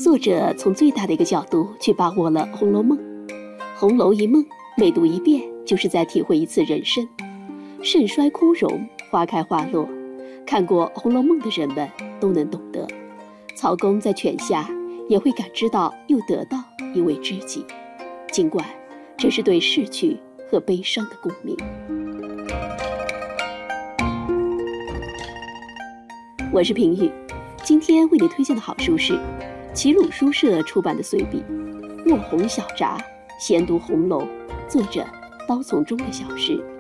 作者从最大的一个角度去把握了《红楼梦》。红楼一梦，每读一遍就是在体会一次人生。盛衰枯荣，花开花落，看过《红楼梦》的人们都能懂得。曹公在泉下也会感知到又得到一位知己，尽管这是对逝去和悲伤的共鸣。我是平宇，今天为你推荐的好书是齐鲁书社出版的随笔《卧红小札闲读红楼》，作者刀从中的小事。